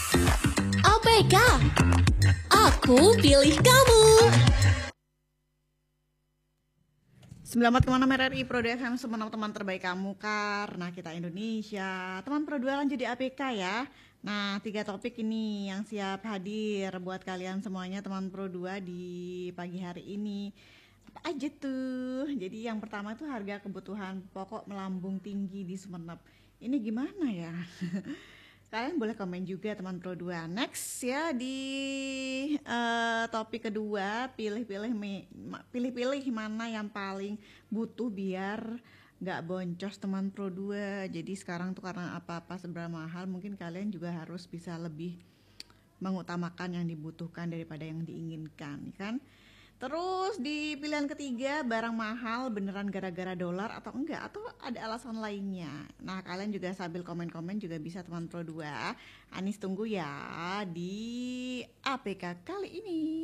APK, aku pilih kamu. Selamat kemana RRI Pro FM, teman terbaik kamu karena kita Indonesia. Teman Pro 2 lanjut di APK ya. Nah, 3 topik ini yang siap hadir buat kalian semuanya teman Pro 2 di pagi hari ini. Apa aja tuh? Jadi yang pertama itu harga kebutuhan pokok melambung tinggi di Sumeneb. Ini gimana ya? Kalian boleh komen juga teman Pro 2. Next ya di topik kedua, pilih-pilih mana yang paling butuh biar nggak boncos teman Pro 2. Jadi sekarang tuh karena apa-apa seberapa mahal, mungkin kalian juga harus bisa lebih mengutamakan yang dibutuhkan daripada yang diinginkan, kan? Terus di pilihan ketiga, barang mahal beneran gara-gara dolar atau enggak, atau ada alasan lainnya. Nah, kalian juga sambil komen-komen juga bisa teman Pro 2. Anis tunggu ya di APK kali ini.